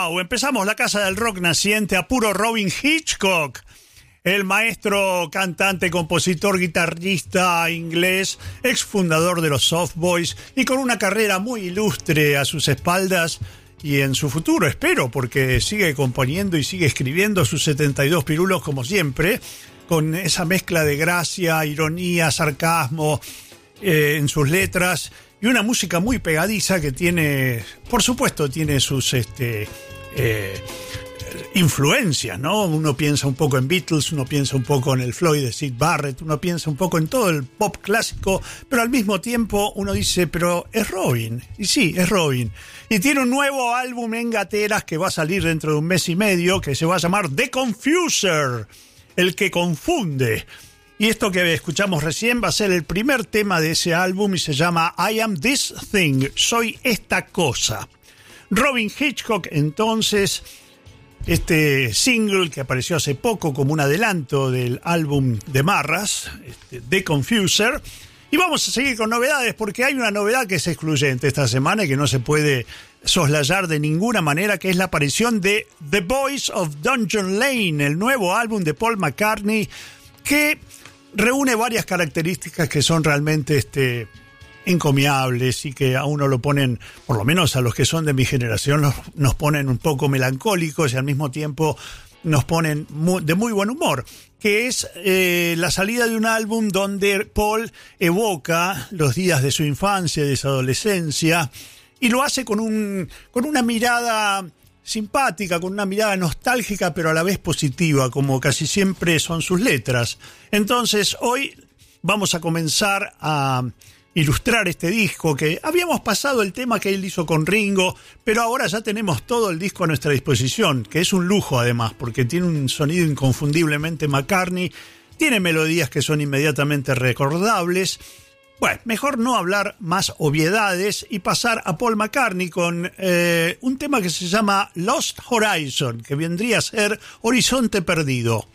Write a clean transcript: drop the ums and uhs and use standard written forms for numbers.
Wow, empezamos la Casa del Rock naciente a puro Robin Hitchcock, el maestro, cantante, compositor, guitarrista inglés, exfundador de los Soft Boys y con una carrera muy ilustre a sus espaldas y en su futuro, espero, porque sigue componiendo y sigue escribiendo sus 72 pirulos como siempre, con esa mezcla de gracia, ironía, sarcasmo en sus letras y una música muy pegadiza que tiene, por supuesto, tiene sus influencias, ¿no? Uno piensa un poco en Beatles, uno piensa un poco en el Floyd de Syd Barrett, uno piensa un poco en todo el pop clásico, pero al mismo tiempo uno dice, pero es Robin. Y sí, es Robin. Y tiene un nuevo álbum en gateras que va a salir dentro de un mes y medio, que se va a llamar The Confuser, el que confunde. Y esto que escuchamos recién va a ser el primer tema de ese álbum y se llama I Am This Thing, soy esta cosa. Robin Hitchcock, entonces, este single que apareció hace poco como un adelanto del álbum de Marras, The Confuser. Y vamos a seguir con novedades porque hay una novedad que es excluyente esta semana y que no se puede soslayar de ninguna manera, que es la aparición de The Boys of Dungeon Lane, el nuevo álbum de Paul McCartney, que reúne varias características que son realmente encomiables y que a uno lo ponen, por lo menos a los que son de mi generación, nos ponen un poco melancólicos y al mismo tiempo nos ponen de muy buen humor, que es la salida de un álbum donde Paul evoca los días de su infancia, de su adolescencia, y lo hace con una mirada simpática, con una mirada nostálgica, pero a la vez positiva, como casi siempre son sus letras. Entonces, hoy vamos a comenzar a ilustrar este disco, que habíamos pasado el tema que él hizo con Ringo, pero ahora ya tenemos todo el disco a nuestra disposición, que es un lujo además, porque tiene un sonido inconfundiblemente McCartney, tiene melodías que son inmediatamente recordables. Bueno, mejor no hablar más obviedades y pasar a Paul McCartney con un tema que se llama Lost Horizon, que vendría a ser Horizonte Perdido.